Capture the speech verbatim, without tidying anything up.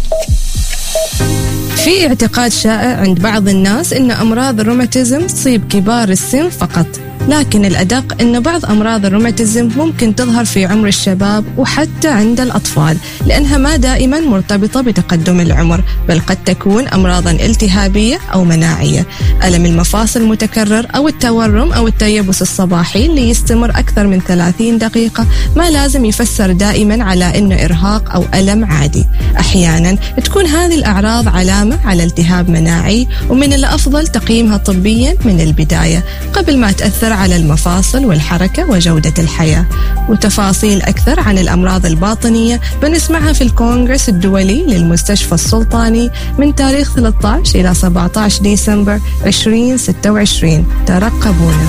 في اعتقاد شائع عند بعض الناس إن أمراض الروماتيزم تصيب كبار السن فقط، لكن الأدق أن بعض أمراض الروماتيزم ممكن تظهر في عمر الشباب وحتى عند الأطفال، لأنها ما دائما مرتبطة بتقدم العمر، بل قد تكون أمراضا التهابية أو مناعية. ألم المفاصل المتكرر أو التورم أو التيبس الصباحي اللي يستمر أكثر من ثلاثين دقيقة ما لازم يفسر دائما على أنه إرهاق أو ألم عادي. أحيانا تكون هذه الأعراض علامة على التهاب مناعي، ومن الأفضل تقييمها طبيا من البداية قبل ما تأثر على المفاصل والحركة وجودة الحياة. وتفاصيل أكثر عن الأمراض الباطنية بنسمعها في الكونغرس الدولي للمستشفى السلطاني من تاريخ ثلاثة عشر إلى سبعة عشر ديسمبر ألفين وستة وعشرين. ترقبونا.